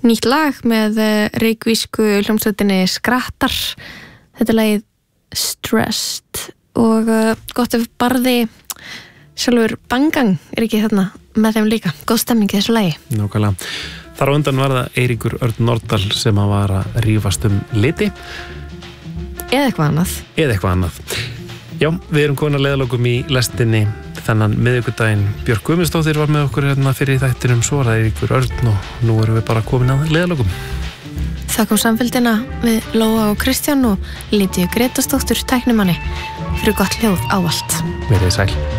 nýtt lag með reykvísku hljómsveitinni Skrattar. Þetta er lagið Stressed og gott ef barði sjálfur Bangang ekki þarna með þeim líka. Góð stemning í þessu lagi. Nákvæmlega. Þar á undan var það Eiríkur Örn Norðdal sem var að rífast liti. Eða eitthvað annað. Já, við erum komin að leiðalokum í lestinni þennan miðvikudaginn. Björk Guðmundsdóttir var með okkur hérna fyrir þættinum, svo var það Eiríkur Örn og nú erum við bara komin að leiðalokum. Þakkum samfylgdina við Lóa og Kristján og Lídiu Gretastóttur tæknimanni fyrir gott hljóð ávallt. Verið sæl.